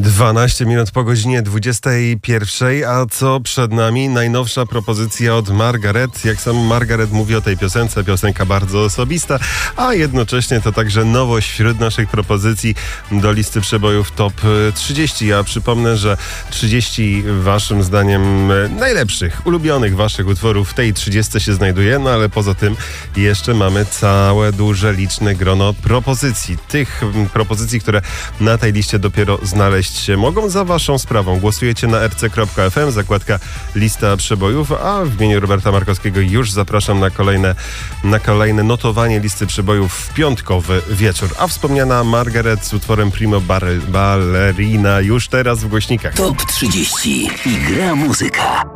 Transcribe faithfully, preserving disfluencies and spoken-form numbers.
dwanaście minut po godzinie dwudziestej pierwszej, a co przed nami? Najnowsza propozycja od Margaret. Jak sam Margaret mówi o tej piosence, piosenka bardzo osobista, a jednocześnie to także nowość wśród naszych propozycji do listy przebojów top trzydzieści. Ja przypomnę, że trzydzieści waszym zdaniem najlepszych, ulubionych waszych utworów w tej trzydziestce się znajduje, no ale poza tym jeszcze mamy całe, duże, liczne grono propozycji. Tych propozycji, które na tej liście dopiero znaleźć się mogą, za waszą sprawą. Głosujecie na r c kropka f m, zakładka lista przebojów, a w imieniu Roberta Markowskiego już zapraszam na kolejne, na kolejne notowanie listy przebojów w piątkowy wieczór. A wspomniana Margaret z utworem Primo Ballerina już teraz w głośnikach. Top trzydzieści i gra muzyka.